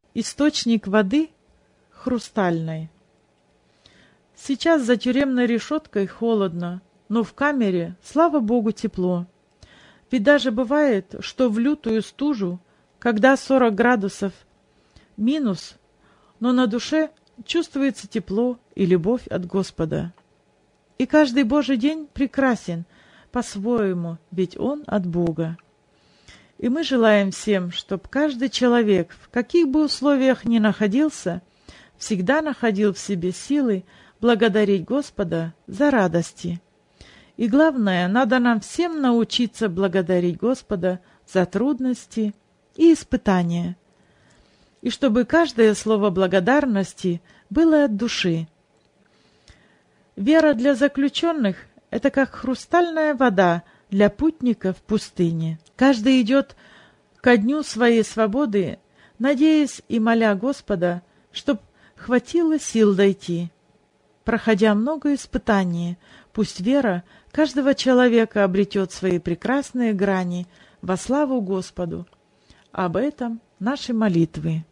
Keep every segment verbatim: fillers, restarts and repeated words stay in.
Источник воды хрустальной. Сейчас за тюремной решеткой холодно, но в камере, слава богу, тепло. Ведь даже бывает, что в лютую стужу, когда сорок градусов минус, но на душе чувствуется тепло и любовь от Господа. И каждый Божий день прекрасен по-своему, ведь он от Бога. И мы желаем всем, чтобы каждый человек, в каких бы условиях ни находился, всегда находил в себе силы благодарить Господа за радости. И главное, надо нам всем научиться благодарить Господа за трудности и испытания. И чтобы каждое слово благодарности было от души. Вера для заключенных – это как хрустальная вода для путника в пустыне. Каждый идет ко дню своей свободы, надеясь и моля Господа, чтоб хватило сил дойти. Проходя много испытаний, пусть вера каждого человека обретет свои прекрасные грани во славу Господу. Об этом наши молитвы.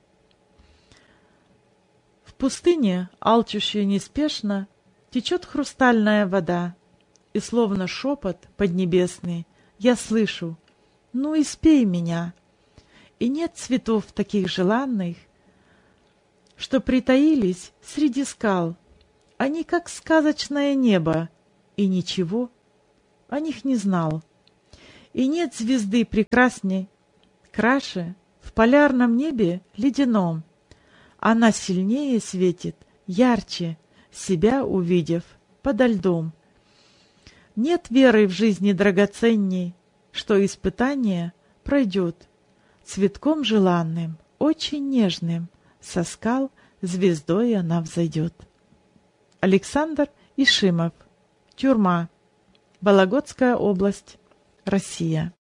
В пустыне, алчущей неспешно, течет хрустальная вода, и словно шепот поднебесный я слышу: «Ну, испей меня». И нет цветов таких желанных, что притаились среди скал. Они как сказочное небо, и ничего о них не знал. И нет звезды прекрасней, краше в полярном небе ледяном. Она сильнее светит, ярче, себя увидев подо льдом. Нет веры в жизни драгоценней, что испытание пройдет цветком желанным, очень нежным, со скал звездой она взойдет. Александр Ишимов. Тюрьма. Вологодская область. Россия.